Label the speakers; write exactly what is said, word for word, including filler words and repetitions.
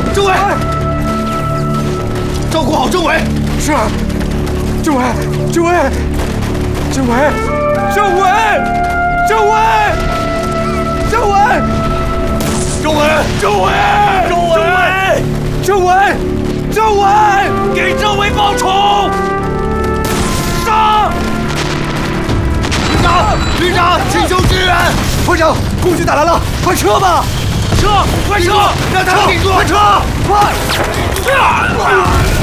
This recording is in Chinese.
Speaker 1: 政委，照顾好政委。
Speaker 2: 是。政委，政委，政委，政委，政委，政委，
Speaker 1: 政委，政委，
Speaker 2: 政委，政委，政委，
Speaker 1: 给政委报仇！上！旅长，旅长，请求支援！
Speaker 2: 团长，共军打来了，快撤吧！
Speaker 1: 撤，快撤！让他顶住！
Speaker 2: 快撤！快！